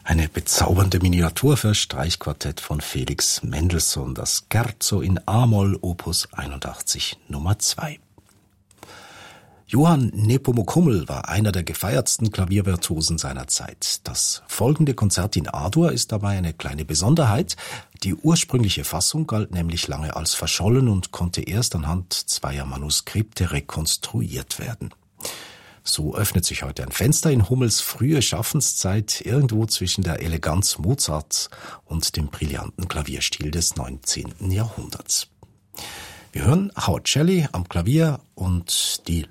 Eine bezaubernde Miniatur für Streichquartett von Felix Mendelssohn, das Scherzo in A-Moll, Opus 81, Nummer 2. Johann Nepomuk Hummel war einer der gefeiertsten Klaviervirtuosen seiner Zeit. Das folgende Konzert in A-Dur ist dabei eine kleine Besonderheit. Die ursprüngliche Fassung galt nämlich lange als verschollen und konnte erst anhand zweier Manuskripte rekonstruiert werden. So öffnet sich heute ein Fenster in Hummels frühe Schaffenszeit, irgendwo zwischen der Eleganz Mozarts und dem brillanten Klavierstil des 19. Jahrhunderts. Wir hören Howard Shelley am Klavier und die